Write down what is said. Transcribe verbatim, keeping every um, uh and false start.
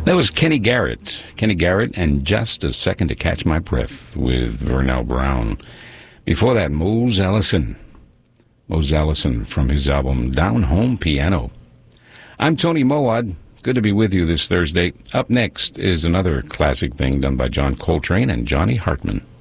That was Kenny Garrett. Kenny Garrett and Just a Second to Catch My Breath with Vernell Brown. Before that, Mose Allison. Mose Allison from his album Down Home Piano. I'm Tony Mowat. Good to be with you this Thursday. Up next is another classic thing done by John Coltrane and Johnny Hartman.